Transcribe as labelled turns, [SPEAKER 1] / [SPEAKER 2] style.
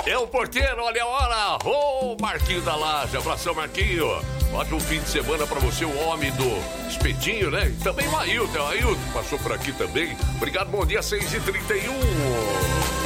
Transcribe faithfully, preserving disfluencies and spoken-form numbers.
[SPEAKER 1] É o porteiro, olha a hora. Ô, oh, Marquinho da Laje, abração, Marquinho. Ótimo fim de semana pra você, o homem do espetinho, né? E também o Ailton, o Ailton passou por aqui também. Obrigado, bom dia, seis e trinta e um.